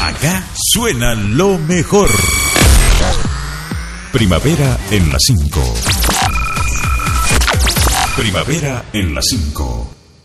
Acá suena lo mejor. Primavera en la 5. Primavera en la 5.